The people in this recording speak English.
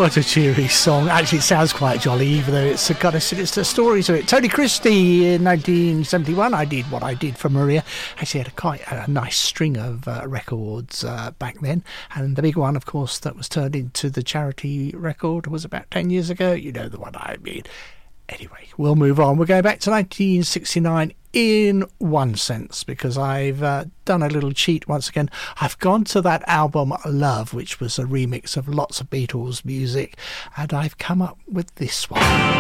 What a cheery song. Actually, it sounds quite jolly, even though it's a kind of sinister story to it. Tony Christie in 1971, I Did What I Did for Maria. Actually had quite a nice string of records back then. And the big one, of course, that was turned into the charity record was about 10 years ago. You know the one I mean. Anyway, we'll move on. We're going back to 1969 in one sense, because I've done a little cheat once again. I've gone to that album Love, which was a remix of lots of Beatles music, and I've come up with this one.